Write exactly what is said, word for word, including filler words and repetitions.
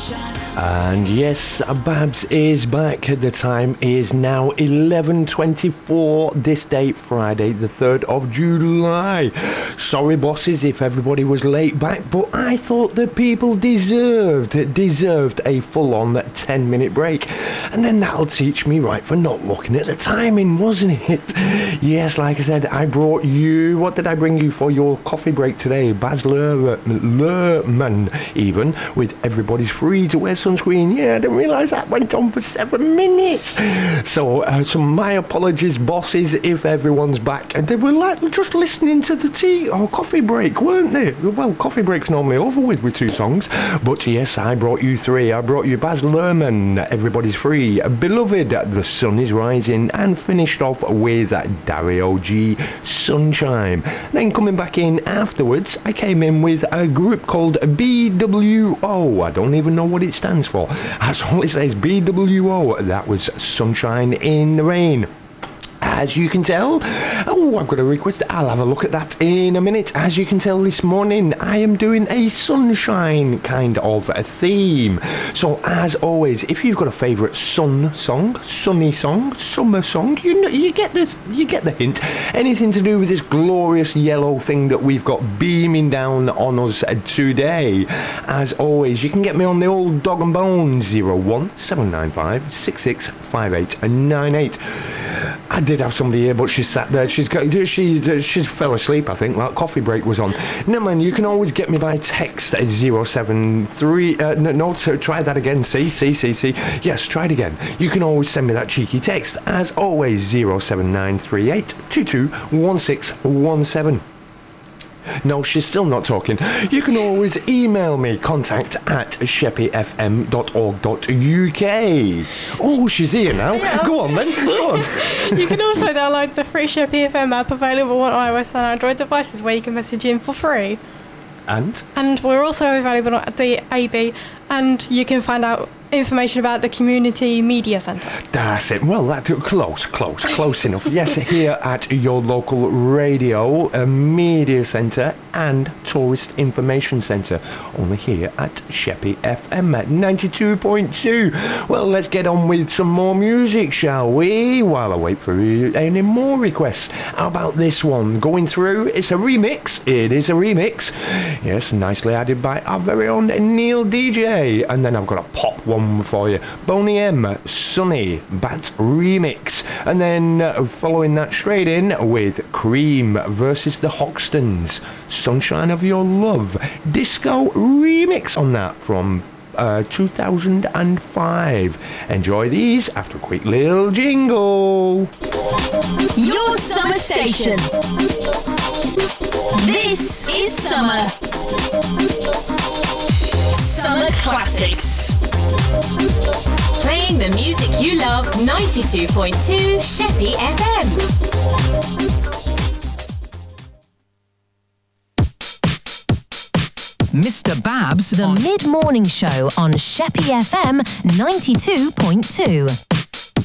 And yes, Babs is back. The time is now eleven twenty-four, this day, Friday, the third of July. Sorry, bosses, if everybody was late back, but I thought the people deserved, deserved a full-on ten-minute break. And then that'll teach me right for not looking at the timing, wasn't it? Yes, like I said, I brought you, what did I bring you for your coffee break today? Baz Luhrmann, even, with Everybody's Free to Wear Sunscreen. Yeah, I didn't realise that went on for seven minutes. So, uh, so my apologies, bosses, if everyone's back. And they were like just listening to the tea or coffee break, weren't they? Well, coffee break's normally over with with two songs. But yes, I brought you three. I brought you Baz Luhrmann, Everybody's Free, Beloved, The Sun Is Rising, and finished off with Dario G, Sunshine. Then coming back in afterwards, I came in with a group called B W O. I don't even know what it stands for. That's all it says, B W O. That was Sunshine in the Rain. As you can tell, oh, I've got a request. I'll have a look at that in a minute. As you can tell, this morning I am doing a sunshine kind of a theme. So, as always, if you've got a favourite sun song, sunny song, summer song, you know, you get the you get the hint. Anything to do with this glorious yellow thing that we've got beaming down on us today. As always, you can get me on the old dog and bone zero one seven nine five six six five eight nine eight. I did have somebody here, but she sat there. She's got, she she fell asleep, I think. That coffee break was on. No, man, you can always get me by text at zero seven three. Uh, no, no, so try that again. See, see, see, see. Yes, try it again. You can always send me that cheeky text. As always, zero seven nine three eight two two one six one seven. No, she's still not talking. You can always email me, contact at sheppy f m dot org dot u k. Oh, she's here now. Yeah. Go on then, go on. You can also download the free Sheppy F M app available on iOS and Android devices where you can message in for free. And? And we're also available at the A B, and you can find out information about the Community Media Centre. That's it. Well, that's close, close, close enough. Yes, here at your local radio, uh, media centre and tourist information centre. Only here at Sheppy F M at ninety-two point two. Well, let's get on with some more music, shall we? While I wait for any more requests. How about this one? Going through, it's a remix. It is a remix. Yes, nicely added by our very own Neil D J. And then I've got a pop one for you. Boney M, Sunny Bat remix. And then uh, following that straight in with Cream versus the Hoxtons, Sunshine of Your Love, disco remix on that from uh, two thousand five. Enjoy these after a quick little jingle. Your summer station. This is summer. Summer classics. Playing the music you love, ninety-two point two Sheppy F M. Mister Babs, the mid-morning show on Sheppy F M ninety-two point two.